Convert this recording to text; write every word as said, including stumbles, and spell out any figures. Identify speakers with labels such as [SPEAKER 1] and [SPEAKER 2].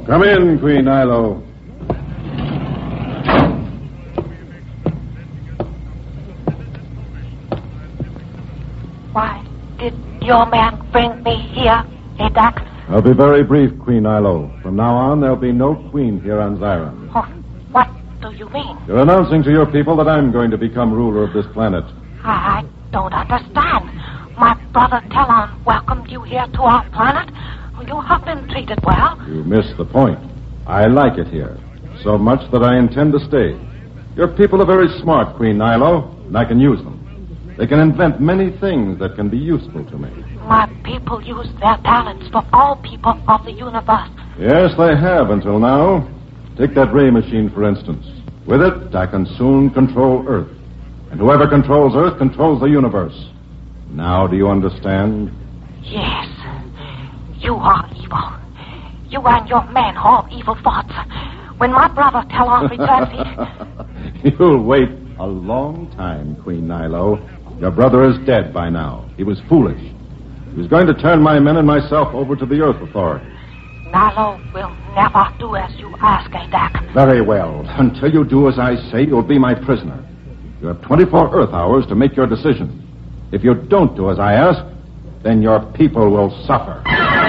[SPEAKER 1] Come in, Queen Nilo.
[SPEAKER 2] Why did your man bring me here, Adak?
[SPEAKER 1] I'll be very brief, Queen Nilo. From now on, there'll be no queen here on Zyron.
[SPEAKER 2] Oh, what do you mean?
[SPEAKER 1] You're announcing to your people that I'm going to become ruler of this planet.
[SPEAKER 2] I don't understand. My brother Talon welcomed you here to our planet. You have been treated well.
[SPEAKER 1] You missed the point. I like it here, so much that I intend to stay. Your people are very smart, Queen Nilo, and I can use them. They can invent many things that can be useful to me.
[SPEAKER 2] My people use their talents for all people of the universe.
[SPEAKER 1] Yes, they have until now. Take that ray machine, for instance. With it, I can soon control Earth. And whoever controls Earth controls the universe. Now, do you understand?
[SPEAKER 2] Yes. You are evil. You and your men have evil thoughts. When my brother Talon returns here...
[SPEAKER 1] You'll wait a long time, Queen Nilo. Your brother is dead by now. He was foolish. He was going to turn my men and myself over to the Earth Authority.
[SPEAKER 2] Nilo will never do as you ask, Adak.
[SPEAKER 1] Very well. Until you do as I say, you'll be my prisoner. You have twenty-four Earth hours to make your decision. If you don't do as I ask, then your people will suffer.